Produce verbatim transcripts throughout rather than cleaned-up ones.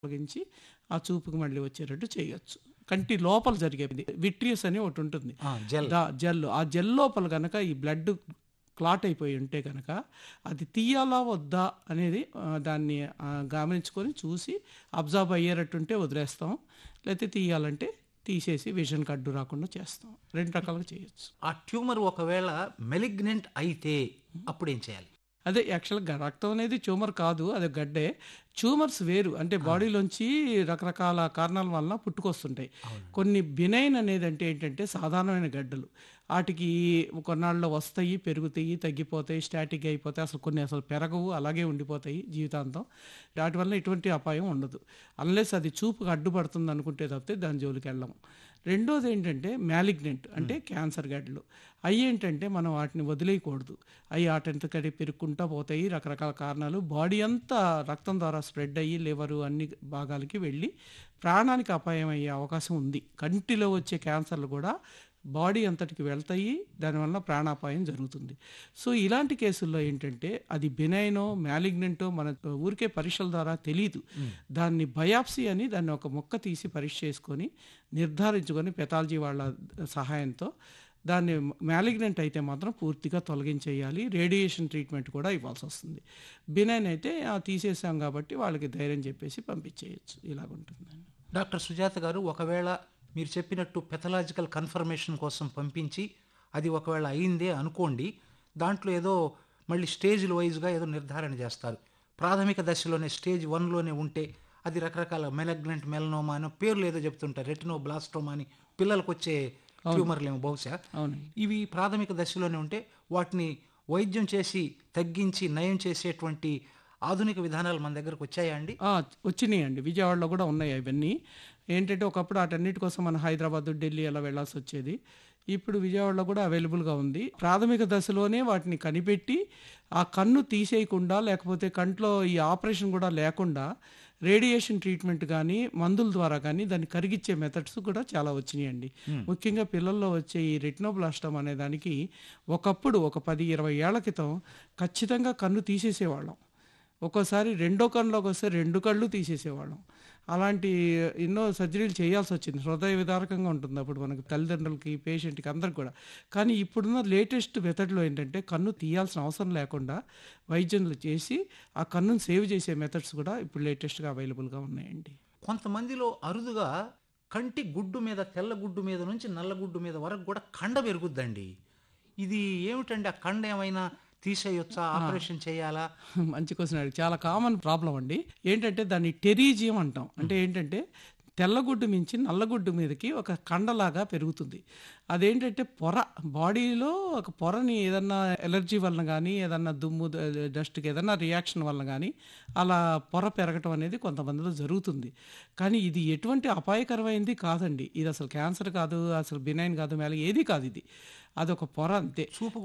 తొలగించి ఆ చూపుకి మళ్ళీ వచ్చేటట్టు చేయొచ్చు. కంటి లోపల జరిగేది విట్రియస్ అని ఒకటి ఉంటుంది, ఆ, జెల్. దా జెల్. ఆ జెల్ లోపల కనుక ఈ బ్లడ్ క్లాట్ అయిపోయి ఉంటే కనుక అది తీయాలా వద్దా అనేది ఆ, దాన్ని ఆ, గమనించుకొని చూసి అబ్జర్వ్ అయ్యేటట్టుంటే వదిలేస్తాం, లేకపోతే తీయాలంటే తీసేసి విజన్కి అడ్డు రాకుండా చేస్తాం. రెండు రకాలుగా చేయొచ్చు. ఆ ట్యూమర్ ఒకవేళ మెలిగ్నెంట్ అయితే అప్పుడు ఏం చేయాలి? అదే యాక్చువల్గా రక్తం అనేది ట్యూమర్ కాదు, అది గడ్డే. ట్యూమర్స్ వేరు, అంటే బాడీలోంచి రకరకాల కారణాల వలన పుట్టుకొస్తుంటాయి. కొన్ని బినైన్ అనేది అంటే ఏంటంటే సాధారణమైన గడ్డలు, వాటికి కొన్నాళ్ళలో వస్తాయి, పెరుగుతాయి, తగ్గిపోతాయి, స్టాటిక్ అయిపోతాయి, అసలు కొన్ని అసలు పెరగవు, అలాగే ఉండిపోతాయి జీవితాంతం. వాటి వల్ల ఎటువంటి అపాయం ఉండదు, అన్లెస్ అది చూపుకు అడ్డుపడుతుంది అనుకుంటే తప్పితే దాని జోలికి వెళ్ళము. రెండోది ఏంటంటే మ్యాలిగ్నెంట్, అంటే క్యాన్సర్ గడ్డలు. అవి ఏంటంటే మనం వాటిని వదిలేయకూడదు, అవి వాటింతకడి పెరుక్కుంటూ పోతాయి, రకరకాల కారణాలు, బాడీ అంతా రక్తం ద్వారా స్ప్రెడ్ అయ్యి లివరు అన్ని భాగాలకి వెళ్ళి ప్రాణానికి అపాయం అయ్యే అవకాశం ఉంది. కంటిలో వచ్చే క్యాన్సర్లు కూడా బాడీ అంతటికి వెళ్తాయి, దానివల్ల ప్రాణాపాయం జరుగుతుంది. సో ఇలాంటి కేసుల్లో ఏంటంటే అది బినైనో మ్యాలిగ్నెంటో మన ఊరికే పరీక్షల ద్వారా తెలియదు. దాన్ని బయాప్సీ అని దాన్ని ఒక మొక్క తీసి పరీక్ష చేసుకొని నిర్ధారించుకొని పెథాలజీ వాళ్ళ సహాయంతో దాన్ని మ్యాలిగ్నెంట్ అయితే మాత్రం పూర్తిగా తొలగించేయాలి, రేడియేషన్ ట్రీట్మెంట్ కూడా ఇవ్వాల్సి వస్తుంది. బినైన్ అయితే ఆ తీసేసాం కాబట్టి వాళ్ళకి ధైర్యం చెప్పేసి పంపించేయచ్చు. ఇలాగుంటుందండి. డాక్టర్ సుజాత గారు, ఒకవేళ మీరు చెప్పినట్టు పెథలాజికల్ కన్ఫర్మేషన్ కోసం పంపించి అది ఒకవేళ అయిందే అనుకోండి, దాంట్లో ఏదో మళ్ళీ స్టేజ్ల వైజ్గా ఏదో నిర్ధారణ చేస్తారు. ప్రాథమిక దశలోనే స్టేజ్ వన్లోనే ఉంటే అది రకరకాల మెలగ్నెంట్ మెలనోమా అని పేర్లు ఏదో చెప్తుంటారు, రెటినోబ్లాస్టోమా అని పిల్లలకు వచ్చే ట్యూమర్లేమో బహుశా. ఇవి ప్రాథమిక దశలోనే ఉంటే వాటిని వైద్యం చేసి తగ్గించి నయం చేసేటువంటి ఆధునిక విధానాలు మన దగ్గరకు వచ్చాయా అండి? వచ్చినాయి అండి, విజయవాడలో కూడా ఉన్నాయి అవన్నీ. ఏంటంటే ఒకప్పుడు వాటన్నిటి కోసం మన హైదరాబాద్, ఢిల్లీ అలా వెళ్ళాల్సి వచ్చేది. ఇప్పుడు విజయవాడలో కూడా అవైలబుల్గా ఉంది. ప్రాథమిక దశలోనే వాటిని కనిపెట్టి ఆ కన్ను తీసేయకుండా, లేకపోతే కంట్లో ఈ ఆపరేషన్ కూడా లేకుండా రేడియేషన్ ట్రీట్మెంట్ కానీ మందుల ద్వారా కానీ దాన్ని కరిగిచ్చే మెథడ్స్ కూడా చాలా వచ్చినాయండి. ముఖ్యంగా పిల్లల్లో వచ్చే ఈ రెటినోబ్లాస్టమ్ అనే దానికి ఒకప్పుడు ఒక పది ఇరవై ఏళ్ల క్రితం ఖచ్చితంగా కన్ను తీసేసేవాళ్ళం. ఒక్కోసారి రెండో కన్నులోకి వస్తే రెండు కళ్ళు తీసేసేవాళ్ళం. అలాంటి ఎన్నో సర్జరీలు చేయాల్సి వచ్చింది. హృదయ విదారకంగా ఉంటుంది అప్పుడు మనకి, తల్లిదండ్రులకి, పేషెంట్కి, అందరికి కూడా. కానీ ఇప్పుడున్న లేటెస్ట్ మెథడ్లో ఏంటంటే కన్ను తీయాల్సిన అవసరం లేకుండా వైద్యులు చేసి ఆ కన్నును సేవ్ చేసే మెథడ్స్ కూడా ఇప్పుడు లేటెస్ట్గా అవైలబుల్గా ఉన్నాయండి. కొంతమందిలో అరుదుగా కంటి గుడ్డు మీద, తెల్ల గుడ్డు మీద నుంచి నల్ల గుడ్డు మీద వరకు కూడా కండ పెరుగుద్దండి. ఇది ఏమిటండి? ఆ కండ ఏమైనా తీసేయొచ్చా? ఆపరేషన్ చేయాలా? మంచి క్వశ్చన్ అడిగి. చాలా కామన్ ప్రాబ్లం అండి. ఏంటంటే దాన్ని టెరీజియం అంటాం. అంటే ఏంటంటే తెల్లగుడ్డు మించి నల్లగుడ్డు మీదకి ఒక కండలాగా పెరుగుతుంది. అదేంటంటే పొర, బాడీలో ఒక పొరని ఏదన్నా ఎలర్జీ వలన కానీ, ఏదన్నా దుమ్ము డస్ట్కి ఏదన్నా రియాక్షన్ వలన కానీ అలా పొర పెరగటం అనేది కొంతమందిలో జరుగుతుంది. కానీ ఇది ఎటువంటి అపాయకరమైంది కాదండి. ఇది అసలు క్యాన్సర్ కాదు, అసలు బినైన్ కాదు, మేల ఏది కాదు. ఇది అదొక పొర అంతే.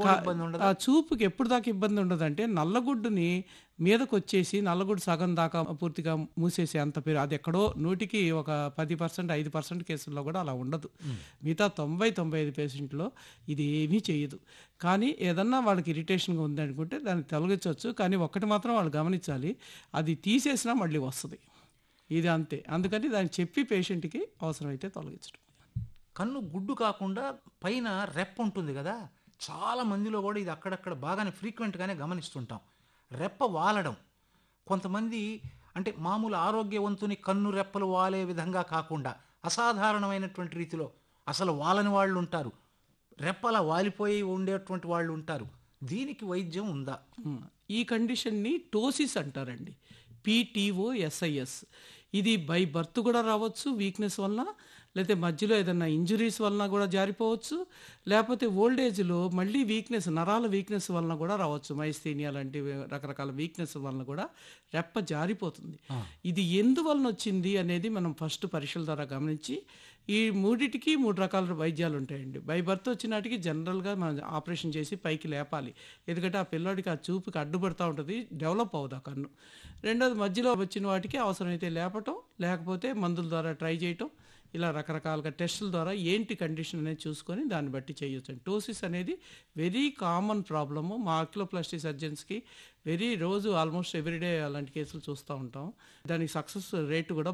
ఆ చూపుకి ఎప్పుడు దాకా ఇబ్బంది ఉండదంటే నల్లగుడ్డుని మీదకి వచ్చేసి నల్లగుడ్డు సగం దాకా పూర్తిగా మూసేసే అంత పేరు, అది ఎక్కడో నూటికి ఒక పది పర్సెంట్ ఐదు పర్సెంట్ కేసుల్లో కూడా అలా ఉండదు. మిగతా తొంభై తొంభై ఐదు పేషెంట్లో ఇది ఏమీ చేయదు. కానీ ఏదన్నా వాళ్ళకి ఇరిటేషన్గా ఉంది అనుకుంటే దాన్ని తొలగించవచ్చు. కానీ ఒక్కటి మాత్రం వాళ్ళు గమనించాలి, అది తీసేసినా మళ్ళీ వస్తుంది. ఇది అంతే. అందుకని దాన్ని చెప్పి పేషెంట్కి అవసరమైతే తొలగించడం. కన్ను గుడ్డు కాకుండా పైన రెప్ప ఉంటుంది కదా, చాలా మందిలో కూడా ఇది అక్కడక్కడ బాగానే ఫ్రీక్వెంట్గానే గమనిస్తుంటాం. రెప్ప వాలడం కొంతమంది, అంటే మామూలు ఆరోగ్యవంతుని కన్ను రెప్పలు వాలే విధంగా కాకుండా అసాధారణమైనటువంటి రీతిలో అసలు వాలని వాళ్ళు ఉంటారు, రెప్పలా వాలిపోయి ఉండేటువంటి వాళ్ళు ఉంటారు. దీనికి వైద్యం ఉందా? ఈ కండిషన్ని టోసిస్ అంటారండి, పిటిఓఎస్ఐఎస్. ఇది బై బర్త్ కూడా రావచ్చు, వీక్నెస్ వలన, లేకపోతే మధ్యలో ఏదైనా ఇంజురీస్ వలన కూడా జారిపోవచ్చు, లేకపోతే ఓల్డ్ ఏజ్లో మళ్ళీ వీక్నెస్, నరాల వీక్నెస్ వలన కూడా రావచ్చు. మైస్థీనియా లాంటి రకరకాల వీక్నెస్ వలన కూడా రెప్ప జారిపోతుంది. ఇది ఎందువలన వచ్చింది అనేది మనం ఫస్ట్ పరీక్షల ద్వారా గమనించి, ఈ మూడిటికి మూడు రకాల వైద్యాలు ఉంటాయండి. బై బర్త్ వచ్చినాటికి జనరల్గా మనం ఆపరేషన్ చేసి పైకి లేపాలి, ఎందుకంటే ఆ పిల్లాడికి ఆ చూపుకి అడ్డుపడుతూ ఉంటుంది, డెవలప్ అవ్వదు ఆ కన్ను. రెండోది మధ్యలో వచ్చిన వాటికి అవసరమైతే లేపటం, లేకపోతే మందుల ద్వారా ట్రై చేయటం, ఇలా రకరకాలుగా టెస్టుల ద్వారా ఏంటి కండిషన్ అనేది చూసుకొని దాన్ని బట్టి చేయొచ్చు. టోసిస్ అనేది వెరీ కామన్ ప్రాబ్లము. మా ఆక్యులోప్లాస్టీ సర్జన్స్కి వెరీ రోజు ఆల్మోస్ట్ ఎవ్రీడే అలాంటి కేసులు చూస్తూ ఉంటాం. దానికి సక్సెస్ రేటు కూడా